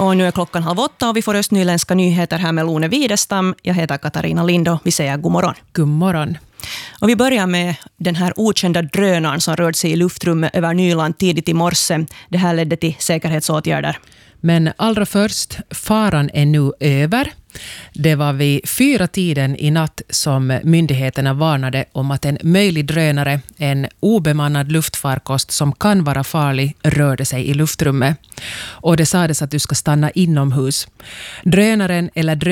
Och nu är klockan 7:30 och vi får östnyländska nyheter här med Lone Widestam. Jag heter Katarina Lindo. Vi säger god morgon. God morgon. Och vi börjar med den här okända drönaren som rörde sig i luftrummet över Nyland tidigt i morse. Det här ledde till säkerhetsåtgärder. Men allra först, faran är nu över. Det var vid 4-tiden i natt som myndigheterna varnade om att en möjlig drönare, en obemannad luftfarkost som kan vara farlig, rörde sig i luftrummet. Och det sades att du ska stanna inomhus. Drönaren eller